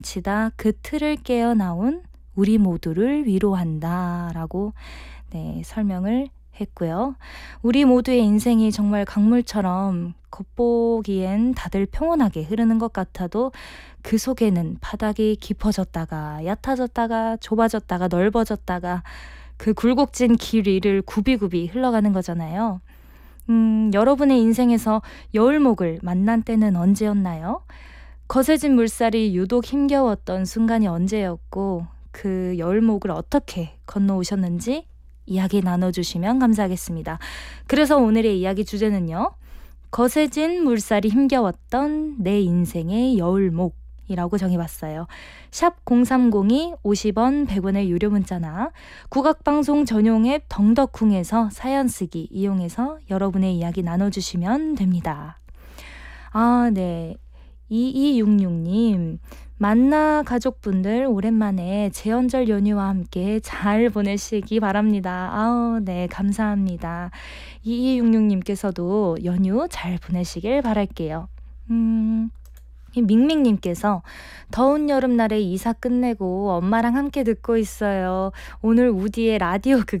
치다 그 틀을 깨어 나온 우리 모두를 위로한다 라고 설명을 했고요. 우리 모두의 인생이 정말 강물처럼 겉보기엔 다들 평온하게 흐르는 것 같아도 그 속에는 바닥이 깊어졌다가 얕아졌다가 좁아졌다가 넓어졌다가 그 굴곡진 길 위를 굽이굽이 흘러가는 거잖아요. 여러분의 인생에서 여울목을 만난 때는 언제였나요? 거세진 물살이 유독 힘겨웠던 순간이 언제였고 그 여울목을 어떻게 건너오셨는지 이야기 나눠주시면 감사하겠습니다. 그래서 오늘의 이야기 주제는요. 거세진 물살이 힘겨웠던 내 인생의 여울목이라고 정해봤어요. 샵 0302 50원 100원의 유료 문자나 국악방송 전용 앱 덩덕쿵에서 사연 쓰기 이용해서 여러분의 이야기 나눠주시면 됩니다. 네. 2266님, 만나 가족분들 오랜만에 제헌절 연휴와 함께 잘 보내시기 바랍니다. 네, 감사합니다. 2266님께서도 연휴 잘 보내시길 바랄게요. 이 밍밍님께서 더운 여름날에 이사 끝내고 엄마랑 함께 듣고 있어요. 오늘 우디의 라디오 극